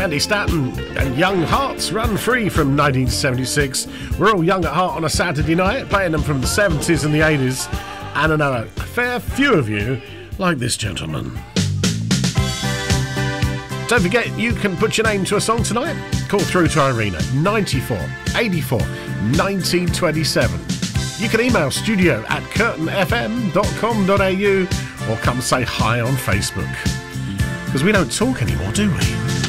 Candy Staton and Young Hearts, Run Free from 1976. We're all young at heart on a Saturday night, playing them from the 70s and the 80s. And I know a fair few of you like this gentleman. Don't forget, you can put your name to a song tonight. Call through to Irene at 94 84 1927. You can email studio@curtainfm.com.au or come say hi on Facebook. Because we don't talk anymore, do we?